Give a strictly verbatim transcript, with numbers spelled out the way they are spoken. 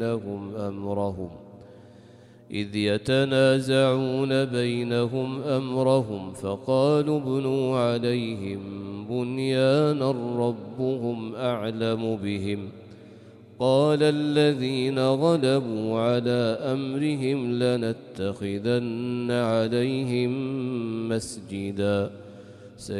لهم أمرهم إذ يتنازعون بينهم أمرهم فقالوا ابنوا عليهم بنيانا ربهم أعلم بهم قال الذين غلبوا على أمرهم لنتخذن عليهم مسجدا